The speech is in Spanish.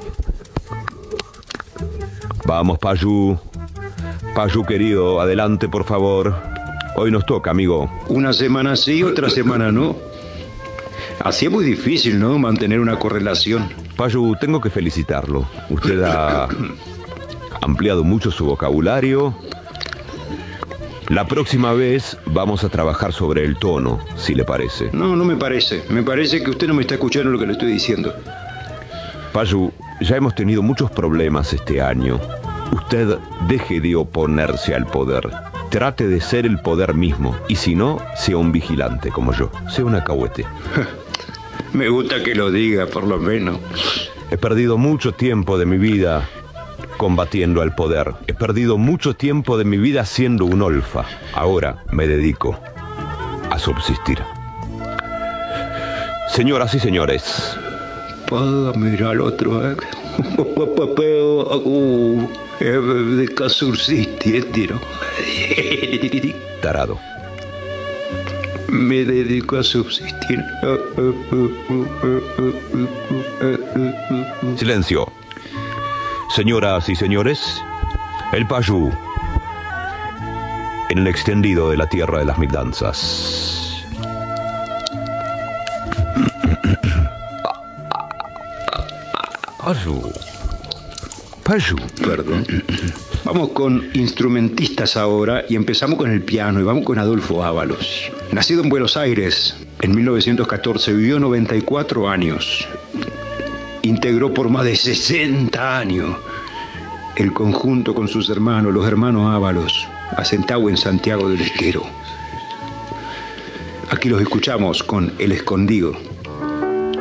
Vamos, Payu. Payu, querido, adelante, por favor. Hoy nos toca, amigo. Una semana sí, otra semana no. Así es muy difícil, ¿no?, mantener una correlación. Payu, tengo que felicitarlo. Usted ha ampliado mucho su vocabulario. La próxima vez vamos a trabajar sobre el tono, si le parece. No, no me parece. Me parece que usted no me está escuchando lo que le estoy diciendo. Payu, ya hemos tenido muchos problemas este año. Usted deje de oponerse al poder. Trate de ser el poder mismo. Y si no, sea un vigilante como yo. Sea un alcahuete. Me gusta que lo diga, por lo menos. He perdido mucho tiempo de mi vida combatiendo al poder. He perdido mucho tiempo de mi vida siendo un olfa. Ahora me dedico a subsistir. Señoras y señores. Puedo mirar al otro, de subsistir, ¿no? Tarado. Me dedico a subsistir. Silencio. Señoras y señores, el Payu en el extendido de la tierra de las mil danzas. Payu. Perdón. Vamos con instrumentistas ahora y empezamos con el piano y vamos con Adolfo Ábalos. Nacido en Buenos Aires en 1914, vivió 94 años. Integró por más de 60 años el conjunto con sus hermanos, los hermanos Ábalos, asentados en Santiago del Estero. Aquí los escuchamos con El Escondido.